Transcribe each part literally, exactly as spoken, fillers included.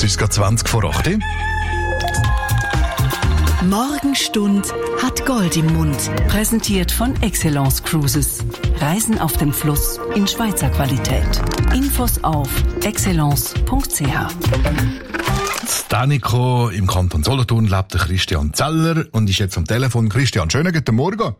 ist gerade zwanzig vor acht. Morgenstund hat Gold im Mund. Präsentiert von Excellence Cruises. Reisen auf dem Fluss in Schweizer Qualität. Infos auf excellence punkt c h. In Danico im Kanton Solothurn lebt der Christian Zeller und ist jetzt am Telefon. Christian, schönen guten Morgen.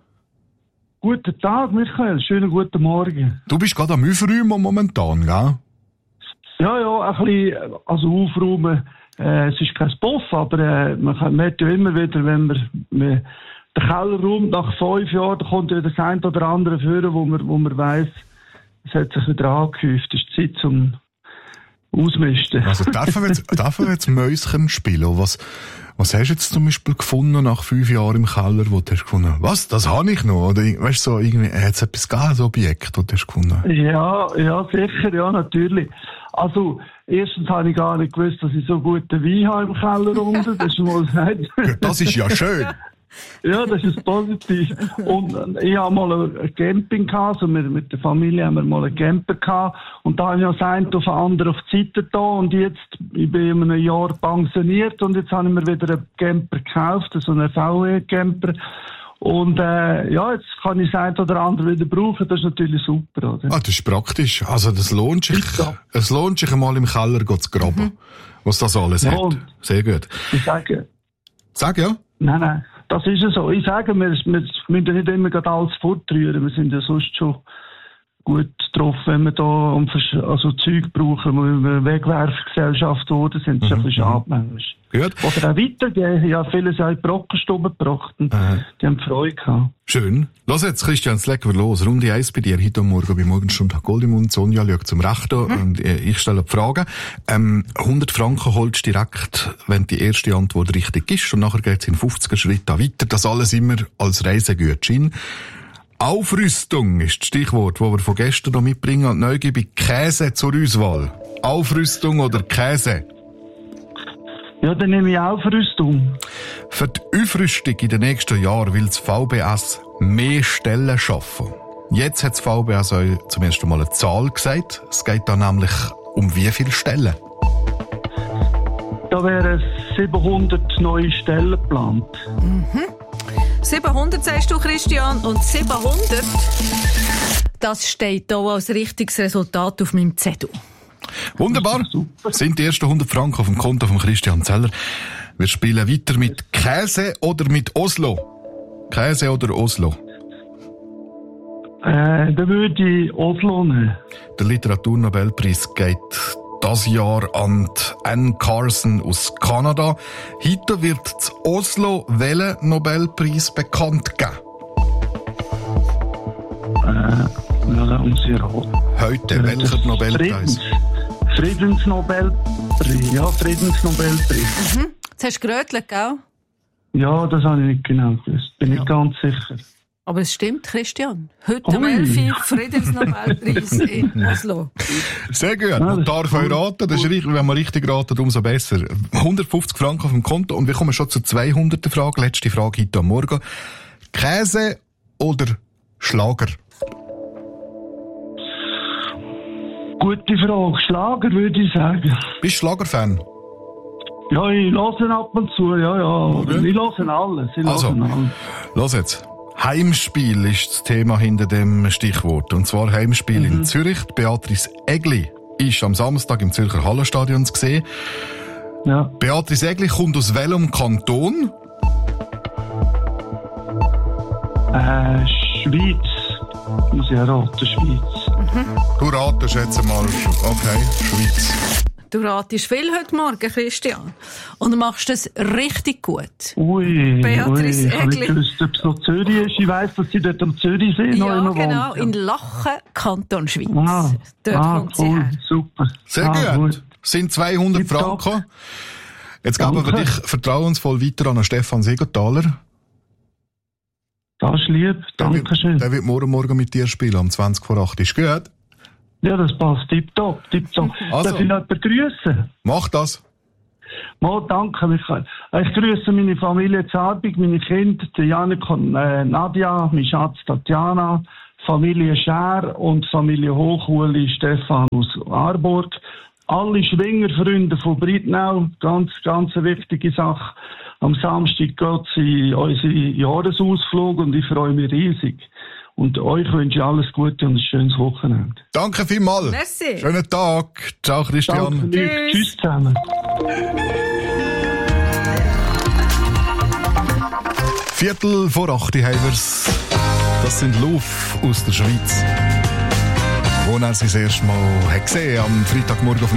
Guten Tag, Michael. Schönen guten Morgen. Du bist gerade am Aufräumen momentan, gell? Ja, ja, ein bisschen, also aufräumen. Äh, es ist kein Puff, aber äh, man kann merkt ja immer wieder, wenn man, man den Keller räumt nach fünf Jahren, da kommt ja das ein oder andere führen, wo man, wo man weiss, es hat sich wieder angehäuft. Es ist Zeit zum Ausmisten. Also dürfen wir jetzt, dürfen wir jetzt Mäuschen spielen? Was, was hast du jetzt zum Beispiel gefunden nach fünf Jahren im Keller, wo du hast gefunden, was, das habe ich noch? Oder weißt du, so irgendwie, hat es etwas gegeben, so Objekt, das du hast gefunden? Ja, ja, sicher, ja, natürlich. Also, erstens habe ich gar nicht gewusst, dass ich so guten Wein habe im Keller unten. Das ist mal gesagt. Das ist ja schön. Ja, das ist positiv. Und ich habe mal ein Camping gehabt, also mit der Familie haben wir mal einen Camper gehabt. Und da habe ich ja das eine auf den anderen auf die Seite da. Und jetzt, ich bin in einem Jahr pensioniert und jetzt habe ich mir wieder einen Camper gekauft, so einen V W-Camper. Und äh, ja, jetzt kann ich das eine oder andere wieder brauchen, das ist natürlich super, oder? Ah, das ist praktisch. Also das lohnt sich, es lohnt sich einmal im Keller zu graben, mhm. was das alles ja, hat. Sehr gut. Ich sage... Sag ja. Nein, nein, das ist ja so. Ich sage, wir, wir müssen ja nicht immer gerade alles fortrühren, wir sind ja sonst schon gut drauf, wenn wir da um, also Zeug brauchen, wo wir eine Wegwerfgesellschaft wurden, sind das mhm. ein bisschen schade manchmal. Gut. Oder auch weitergehen. Ja, viele haben in die Brockenstube gebracht und äh. die haben Freude gehabt. Schön. Lass jetzt, Christian, es legen wir los. Runde eins bei dir heute Morgen bei Morgenstund Gold im Mund. Sonja schaut zum Rechten mhm. und ich stelle die Frage. Ähm, hundert Franken holst du direkt, wenn die erste Antwort richtig ist und nachher geht es in fünfziger Schritte weiter. Das alles immer als Reisegutschein. Aufrüstung ist das Stichwort, das wir von gestern noch mitbringen. Und neu gebe ich Käse zur Auswahl. Aufrüstung oder Käse? Ja, dann nehme ich Aufrüstung. Für die Aufrüstung in den nächsten Jahren will das V B S mehr Stellen schaffen. Jetzt hat das V B S euch zum ersten Mal eine Zahl gesagt. Es geht da nämlich um wie viele Stellen? Da wären siebenhundert neue Stellen geplant. Mhm. siebenhundert sagst du, Christian, und siebenhundert, das steht hier als richtiges Resultat auf meinem Zettel. Wunderbar. Sind die ersten hundert Franken auf dem Konto von Christian Zeller. Wir spielen weiter mit Käse oder mit Oslo? Käse oder Oslo? Äh, dann würde ich Oslo nehmen. Der Literaturnobelpreis geht das Jahr an Anne Carson aus Kanada. Heute wird zu Oslo welchen Nobelpreis bekannt geben? Äh, ja, da muss ich raten. Heute, welcher Nobelpreis? Friedens, Friedensnobelpreis. Ja, Friedensnobelpreis. Mhm. Jetzt hast du gerötelt, gell? Ja, das habe ich nicht genau gewusst. Bin ja. nicht ganz sicher. Aber es stimmt, Christian. Heute um elf Uhr Friedensnobelpreis in Oslo. Sehr gut. Man darf euch raten. Das ist richtig, wenn man richtig ratet, umso besser. hundertfünfzig Franken auf dem Konto. Und wir kommen schon zur zweihunderten Frage. Letzte Frage heute am Morgen. Käse oder Schlager? Gute Frage. Schlager, würde ich sagen. Bist du Schlagerfan? Ja, ich höre ab und zu. Ja, ja. Okay. Ich höre alles. Ich also, alles. Los jetzt. Heimspiel ist das Thema hinter dem Stichwort. Und zwar Heimspiel mhm. in Zürich. Beatrice Egli ist am Samstag im Zürcher Hallenstadion zu sehen. Ja. Beatrice Egli kommt aus welchem Kanton? Äh, Schweiz. Muss ich raten, Schweiz. Mhm. Du ratest jetzt mal. Okay, Schweiz. Du ratest viel heute Morgen, Christian. Und du machst das richtig gut. Ui, Beatrice ui, ich Egli. Ich habe nicht gewusst, ob es noch Zürich ist. Ich weiss, dass sie dort am Zürichsee ja, noch immer genau, wohnt. in Lachen, Kanton Schweiz. Ah, dort ah, kommt cool, sie her. Super. Sehr ah, gut. gut. Sind zweihundert Franken. Jetzt geben wir dich vertrauensvoll weiter an Stefan Siegenthaler. Das ist lieb, danke schön. Der wird morgen Morgen mit dir spielen, um zwanzig vor acht. Ist gut? Ja, das passt. Tipptopp, tipptopp. Also, darf ich noch jemanden grüßen? Mach das. Mal, danke, Michael. Ich grüße meine Familie Zarbig, meine Kinder, die Janik und äh, Nadja, mein Schatz Tatjana, Familie Schär und Familie Hochuli Stefan aus Aarburg. alle Schwingerfreunde von Breitnau, ganz, ganz eine wichtige Sache. Am Samstag geht sie in unseren Jahresausflug und ich freue mich riesig. Und euch wünsche ich alles Gute und ein schönes Wochenende. Danke vielmals. Merci. Schönen Tag. Ciao, Christian. Danke dir. Tschüss. Tschüss zusammen. Viertel vor acht haben wir's. Das sind Luf aus der Schweiz. Wo er sie das erste Mal gesehen hat, am Freitagmorgen auf